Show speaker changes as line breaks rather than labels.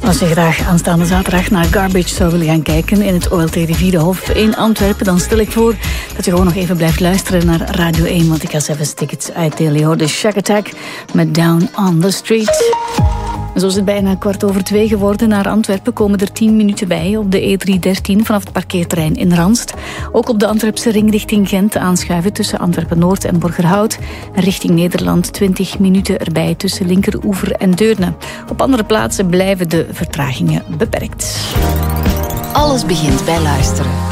Als je graag aanstaande zaterdag naar Garbage zou willen gaan kijken in het OLT Rivierenhof in Antwerpen, dan stel ik voor dat je gewoon nog even blijft luisteren naar Radio 1, want ik ga zelfs tickets uitdelen. Je hoort de Shack Attack met Down on the Street. Zo is het bijna 2:15 geworden. Naar Antwerpen komen er 10 minuten bij op de E313 vanaf het parkeerterrein in Ranst. Ook op de Antwerpse ring richting Gent aanschuiven tussen Antwerpen-Noord en Borgerhout. En richting Nederland 20 minuten erbij tussen Linkeroever en Deurne. Op andere plaatsen blijven de vertragingen beperkt.
Alles begint bij luisteren.